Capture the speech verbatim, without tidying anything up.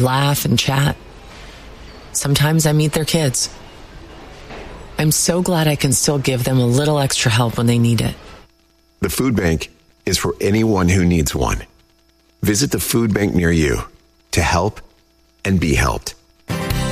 laugh and chat. Sometimes I meet their kids. I'm so glad I can still give them a little extra help when they need it. The food bank is for anyone who needs one. Visit the food bank near you to help and be helped.